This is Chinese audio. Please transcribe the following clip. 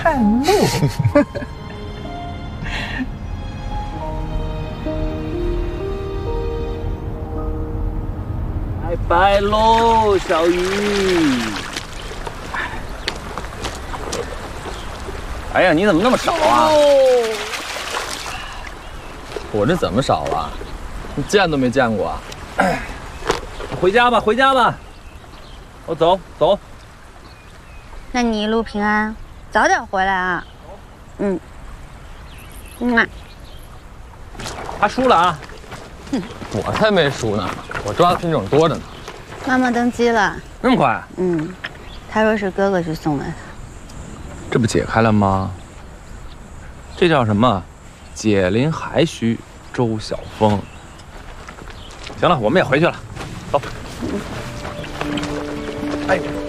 看路。 拜拜喽，小鱼。哎呀，你怎么那么少啊？ 我这怎么少了？你见都没见过啊！ 回家吧，回家吧。我走走。 那你一路平安，早点回来啊。嗯。 他输了啊！ 我才没输呢，我抓的品种多着呢。 妈妈登基了。 那么快？ 他说是哥哥去送的他。 这不解开了吗？这叫什么？解铃还须周晓峰。行了，我们也回去了，走。哎。